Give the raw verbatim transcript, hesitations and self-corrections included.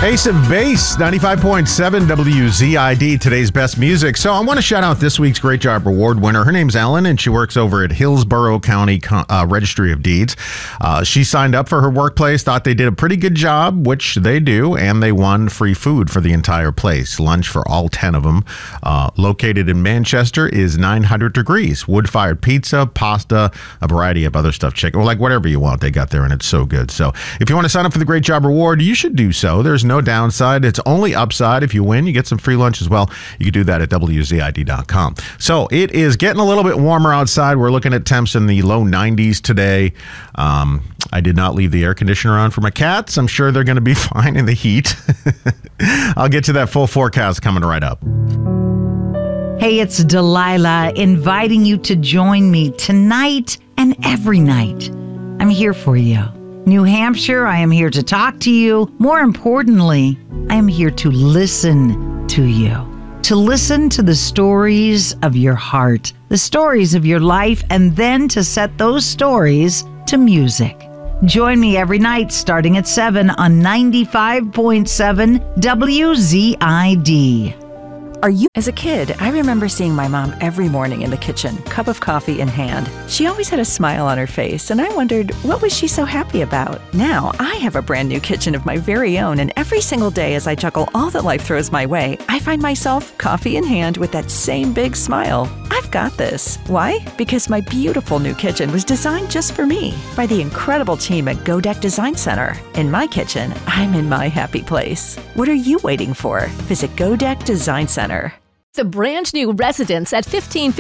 Ace of Base, ninety-five point seven W Z I D, today's best music. So I want to shout out this week's Great Job Award winner. Her name's Ellen, and she works over at Hillsborough County uh, Registry of Deeds. Uh, she signed up for her workplace, thought they did a pretty good job, which they do, and they won free food for the entire place. Lunch for all ten of them. Uh, located in Manchester is nine hundred degrees. Wood-fired pizza, pasta, a variety of other stuff. Chicken, well, like whatever you want, they got there, and it's so good. So if you want to sign up for the Great Job Reward, you should do so. There's no downside. It's only upside. If you win, you get some free lunch as well. You can do that at W Z I D dot com. So it is getting a little bit warmer outside. We're looking at temps in the low nineties today. Um, I did not leave the air conditioner on for my cats. I'm sure they're going to be fine in the heat. I'll get to that full forecast coming right up. Hey, it's Delilah inviting you to join me tonight and every night. I'm here for you. New Hampshire, I am here to talk to you. More importantly, I am here to listen to you. To listen to the stories of your heart, the stories of your life, and then to set those stories to music. Join me every night starting at seven on ninety-five point seven W Z I D. Are you? As a kid, I remember seeing my mom every morning in the kitchen, cup of coffee in hand. She always had a smile on her face, and I wondered, what was she so happy about? Now, I have a brand new kitchen of my very own, and every single day as I juggle all that life throws my way, I find myself coffee in hand with that same big smile. I've got this. Why? Because my beautiful new kitchen was designed just for me by the incredible team at Godek Design Center. In my kitchen, I'm in my happy place. What are you waiting for? Visit Godek Design Center. The brand new residence at fifteen